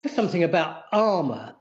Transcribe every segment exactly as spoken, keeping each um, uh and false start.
something about armour.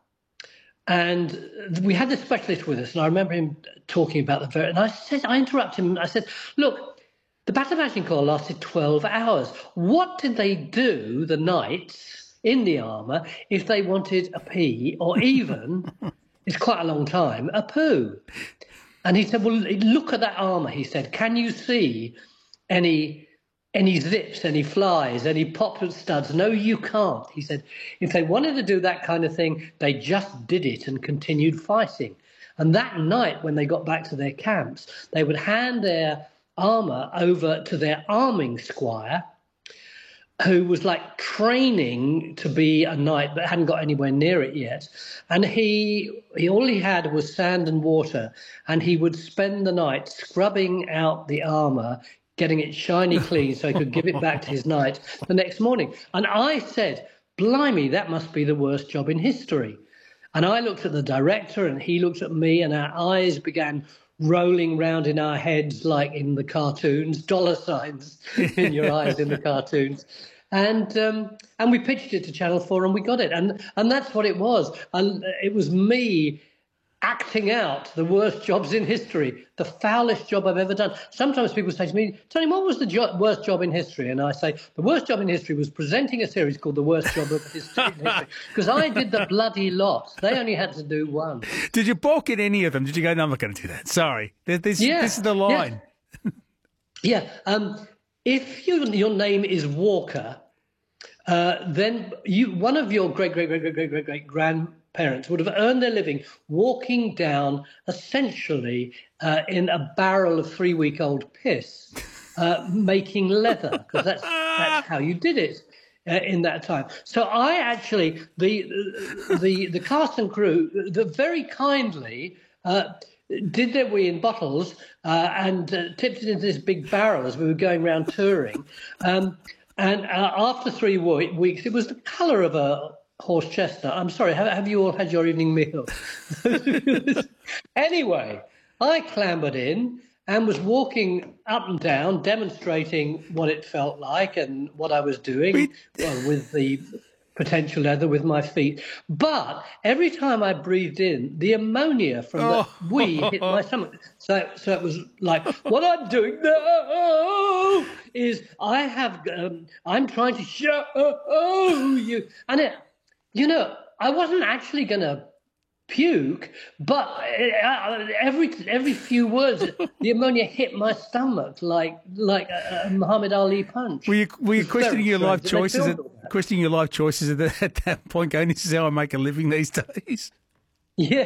And we had this specialist with us, and I remember him talking about the very. And I said, I interrupted him. I said, "Look, the Battle of Agincourt lasted twelve hours. What did they do, the knights in the armour, if they wanted a pee, or even, it's quite a long time, a poo?" And he said, "Well, look at that armour." He said, "Can you see any?" Any zips, any flies, any pop studs? No, you can't. He said, if they wanted to do that kind of thing, they just did it and continued fighting. And that night, when they got back to their camps, they would hand their armour over to their arming squire, who was like training to be a knight, but hadn't got anywhere near it yet. And he, he all he had was sand and water, and he would spend the night scrubbing out the armour, getting it shiny clean so he could give it back to his knight the next morning. And I said, blimey, that must be the worst job in history. And I looked at the director and he looked at me, and our eyes began rolling round in our heads like in the cartoons, dollar signs in your eyes in the cartoons. And um, and we pitched it to Channel four and we got it. And, and that's what it was. And it was me acting out the worst jobs in history, the foulest job I've ever done. Sometimes people say to me, Tony, what was the jo- worst job in history? And I say, the worst job in history was presenting a series called The Worst Job of History, in History, because I did the bloody lot. They only had to do one. Did you balk at any of them? Did you go, no, I'm not going to do that? Sorry. This, yeah, this is the line. Yeah. yeah. Um, if you, your name is Walker, uh, then you one of your great, great, great, great, great, great, great grandparents would have earned their living walking down essentially uh, in a barrel of three-week-old piss, uh, making leather, because that's that's how you did it uh, in that time. So I actually the the the cast and crew, the very kindly uh, did their wee in bottles uh, and uh, tipped it into this big barrel as we were going around touring. Um, and uh, after three w- weeks, it was the colour of a horse chestnut. I'm sorry, have, have you all had your evening meal? Anyway, I clambered in and was walking up and down, demonstrating what it felt like and what I was doing well, with the potential leather with my feet. But every time I breathed in, the ammonia from the Oh. wee hit my stomach. So, so it was like, what I'm doing now is I have, um, I'm trying to show you. And it, you know, I wasn't actually going to puke, but uh, every every few words, the ammonia hit my stomach like like a, a Muhammad Ali punch. Were you, were you questioning your life strange. choices? At, questioning your life choices at, the, at that point, going, "This is how I make a living these days." Yeah.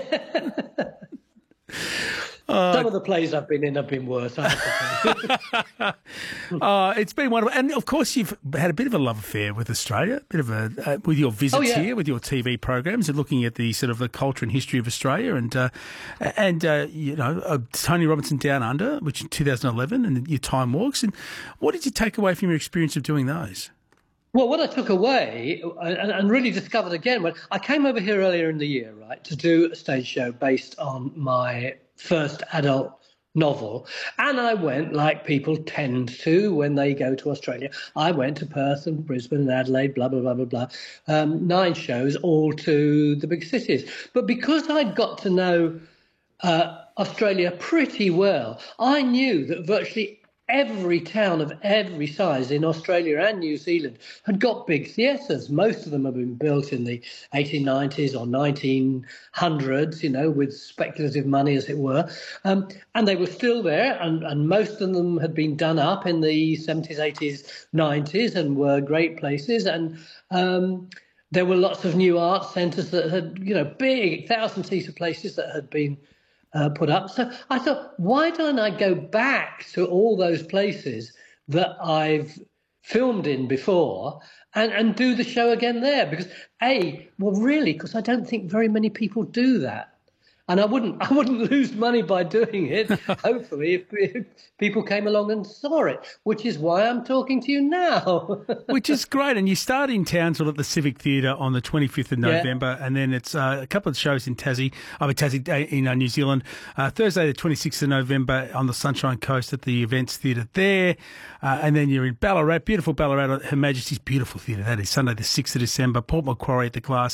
Uh, Some of the plays I've been in have been worse. I have to say. uh, it's been wonderful, and of course you've had a bit of a love affair with Australia, a bit of a uh, with your visits Oh, yeah. here, with your T V programs, and looking at the sort of the culture and history of Australia, and uh, and uh, you know uh, Tony Robinson Down Under, which in two thousand eleven, and your Time Walks. And what did you take away from your experience of doing those? Well, what I took away and, and really discovered again, when I came over here earlier in the year, right, to do a stage show based on my first adult novel. And I went, like people tend to when they go to Australia. I went to Perth and Brisbane and Adelaide, blah, blah, blah, blah, blah. Um, nine shows, all to the big cities. But because I'd got to know uh, Australia pretty well, I knew that virtually every town of every size in Australia and New Zealand had got big theatres. Most of them have been built in the eighteen nineties or nineteen hundreds, you know, with speculative money, as it were. Um, and they were still there, and, and most of them had been done up in the seventies, eighties, nineties and were great places. And um, there were lots of new art centres that had, you know, big thousand-seater places that had been Uh, put up. So I thought, why don't I go back to all those places that I've filmed in before and, and do the show again there? Because, A, well, really, because I don't think very many people do that. And I wouldn't, I wouldn't lose money by doing it. Hopefully, if, if people came along and saw it, which is why I'm talking to you now. Which is great. And you start in Townsville at the Civic Theatre on the twenty-fifth of November, yeah. and then it's uh, a couple of shows in Tassie, I mean, Tassie uh, in uh, New Zealand. Uh, Thursday the twenty-sixth of November on the Sunshine Coast at the Events Theatre there, uh, and then you're in Ballarat, beautiful Ballarat, Her Majesty's beautiful theatre. That is Sunday the sixth of December, Port Macquarie at the Glass